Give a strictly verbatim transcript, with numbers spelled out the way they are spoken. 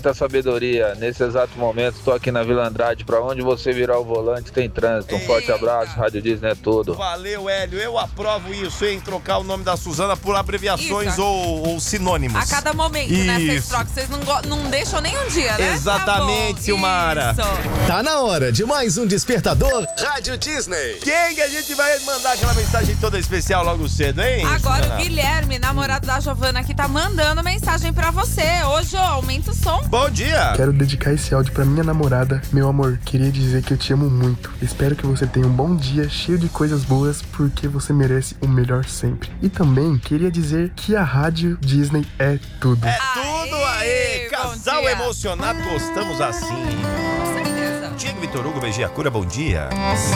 muita sabedoria. Nesse exato momento, estou aqui na Vila Andrade. Para onde você virar o volante, tem trânsito. Um forte abraço, Rádio Disney é tudo. Valeu, Hélio. Eu aprovo isso, hein? Trocar o nome da Suzana por abreviações ou, ou sinônimos. A cada momento, isso. né? Vocês trocam. Vocês não, não deixam nem um dia, né? Exatamente, tá Silmara. Isso. Tá na hora de mais um Despertador Rádio Disney. Quem que a gente vai mandar aquela mensagem toda especial logo cedo, hein? Agora Suzana? o Guilherme, namorado da Giovana, aqui tá mandando mensagem pra você. Hoje, ó, aumenta o som. Bom dia. Quero dedicar esse áudio pra minha namorada. Meu amor, queria dizer que eu te amo muito. Espero que você tenha um bom dia, cheio de coisas boas, porque você merece o melhor sempre. E também queria dizer que a Rádio Disney é tudo. É tudo aí. Casal dia. emocionado, gostamos assim. Com certeza. Diego Vitor Hugo, B G A Cura, bom dia.